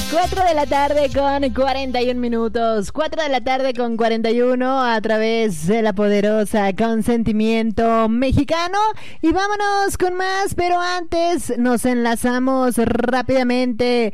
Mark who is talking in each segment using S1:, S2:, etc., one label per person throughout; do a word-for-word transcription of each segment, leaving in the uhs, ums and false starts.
S1: cuatro de la tarde con cuarenta y un minutos. cuatro de la tarde con cuarenta y uno a través de la poderosa Consentimiento Mexicano. Y vámonos con más, pero antes nos enlazamos rápidamente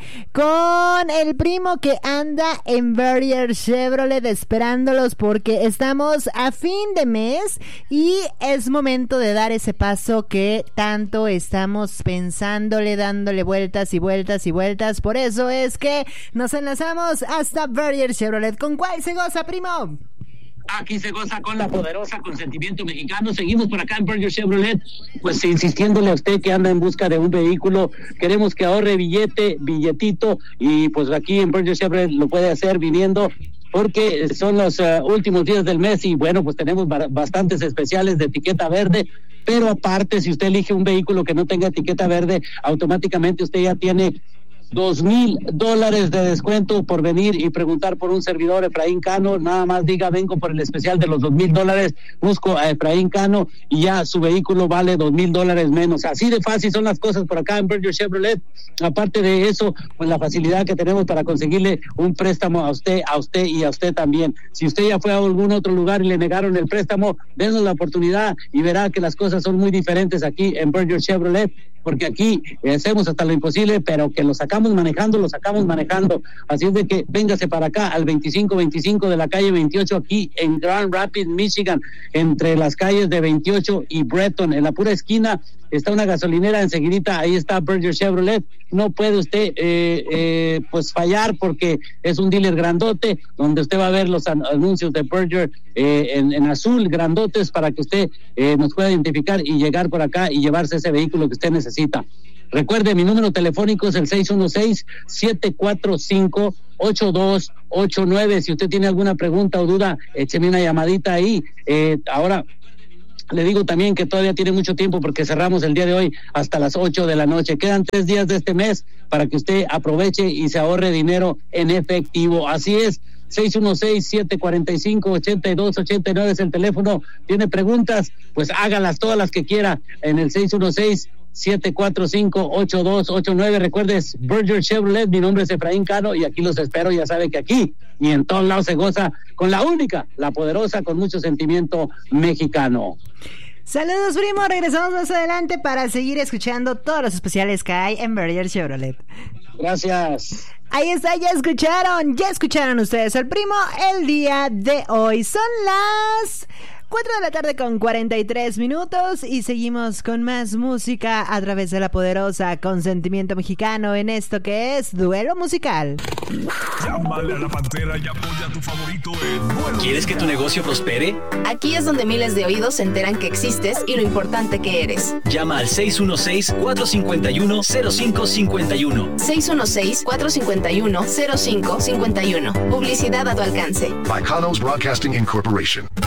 S1: con el primo que anda en Barrier Chevrolet esperándolos porque estamos a fin de mes y es momento de dar ese paso que tanto estamos pensándole, dándole vueltas y vueltas y vueltas. Por eso es que nos enlazamos hasta Barrier Chevrolet. ¿Con cuál se goza, primo?
S2: Aquí se goza con la poderosa Consentimiento Mexicano. Seguimos por acá en Barrier Chevrolet, pues insistiéndole a usted que anda en busca de un vehículo. Queremos que ahorre billete, billetito, y pues aquí en Barrier Chevrolet lo puede hacer viniendo, porque son los uh, últimos días del mes y bueno, pues tenemos ba- bastantes especiales de etiqueta verde, pero aparte, si usted elige un vehículo que no tenga etiqueta verde, automáticamente usted ya tiene dos mil dólares de descuento por venir y preguntar por un servidor, Efraín Cano. Nada más diga, vengo por el especial de los dos mil dólares, busco a Efraín Cano y ya su vehículo vale dos mil dólares menos. Así de fácil son las cosas por acá en Barrier Chevrolet. Aparte de eso, pues la facilidad que tenemos para conseguirle un préstamo a usted, a usted y a usted también. Si usted ya fue a algún otro lugar y le negaron el préstamo, denos la oportunidad y verá que las cosas son muy diferentes aquí en Barrier Chevrolet, porque aquí eh, hacemos hasta lo imposible, pero que lo sacamos manejando, lo sacamos manejando. Así es de que véngase para acá al veinticinco veinticinco de la calle veintiocho, aquí en Grand Rapids, Michigan, entre las calles de veintiocho y Breton, en la pura esquina está una gasolinera, enseguidita ahí está Barrier Chevrolet. No puede usted eh, eh, pues fallar, porque es un dealer grandote donde usted va a ver los an- anuncios de Barrier eh, en, en azul, grandotes, para que usted eh, nos pueda identificar y llegar por acá y llevarse ese vehículo que usted necesita. Recuerde, mi número telefónico es el seis uno seis, siete cuatro cinco, ocho dos ocho nueve. Si usted tiene alguna pregunta o duda, écheme una llamadita ahí. Eh, ahora le digo también que todavía tiene mucho tiempo, porque cerramos el día de hoy hasta las ocho de la noche. Quedan tres días de este mes para que usted aproveche y se ahorre dinero en efectivo. Así es. seis uno seis, siete cuatro cinco, ocho dos ocho nueve es el teléfono. ¿Tiene preguntas? Pues hágalas todas las que quiera en el seis uno seis, siete cuatro cinco, ocho dos ocho nueve. Recuerdes, Barrier Chevrolet, mi nombre es Efraín Cano y aquí los espero. Ya sabe que aquí y en todos lados se goza con la única, la poderosa, con mucho sentimiento mexicano.
S1: Saludos, primo. Regresamos más adelante para seguir escuchando todos los especiales que hay en Barrier Chevrolet.
S2: Gracias.
S1: Ahí está, ya escucharon, ya escucharon ustedes al primo el día de hoy. Son las cuatro de la tarde con cuarenta y tres minutos y seguimos con más música a través de la poderosa Consentimiento Mexicano en esto que es Duelo Musical.
S3: Llámale a la Pantera y apoya a tu favorito en Duelo.
S4: ¿Quieres que tu negocio prospere?
S5: Aquí es donde miles de oídos se enteran que existes y lo importante que eres.
S4: Llama al seis uno seis, cuatro cinco uno, cero cinco cinco uno.
S5: seis uno seis, cuatro cinco uno, cero cinco cinco uno. Publicidad a tu alcance.
S3: By Kanos Broadcasting Incorporation.